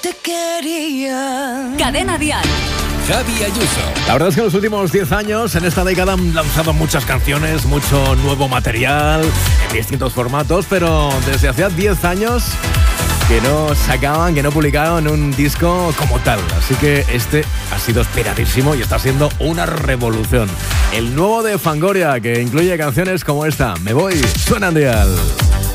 te quería. Cadena Dial. Javi Ayuso. La verdad es que en los últimos 10 años, en esta década, han lanzado muchas canciones, mucho nuevo material, en distintos formatos, pero desde hacía 10 años que no sacaban, que no publicaban un disco como tal. Así que este ha sido esperadísimo y está siendo una revolución. El nuevo de Fangoria, que incluye canciones como esta, Me Voy, suena en Dial.